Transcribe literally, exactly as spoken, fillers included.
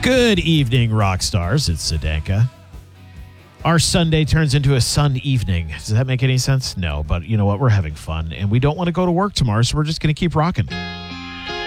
Good evening, rock stars. It's Sedanka. Our Sunday turns into a sun evening. Does that make any sense? No, but you know what? We're having fun, and we don't want to go to work tomorrow, so we're just going to keep rocking.